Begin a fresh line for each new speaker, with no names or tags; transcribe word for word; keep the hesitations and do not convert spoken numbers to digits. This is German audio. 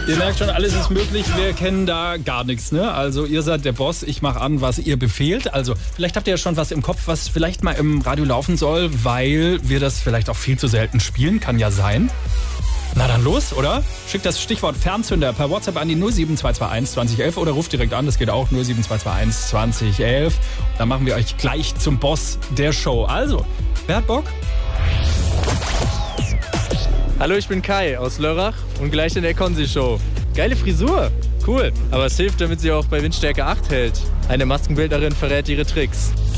Ihr merkt schon, alles ist möglich. Wir kennen da gar nichts, ne? Also ihr seid der Boss, ich mache an, was ihr befehlt. Also vielleicht habt ihr ja schon was im Kopf, was vielleicht mal im Radio laufen soll, weil wir das vielleicht auch viel zu selten spielen. Kann ja sein. Na dann los, oder? Schickt das Stichwort Fernzünder per WhatsApp an die null sieben zwei zwei eins zwanzig elf oder ruft direkt an, das geht auch, null sieben zwei zwei eins zwanzig elf. Dann machen wir euch gleich zum Boss der Show. Also, wer hat Bock?
Hallo, ich bin Kai aus Lörrach und gleich in der Konzi-Show. Geile Frisur, cool, aber es hilft, damit sie auch bei Windstärke acht hält. Eine Maskenbildnerin verrät ihre Tricks.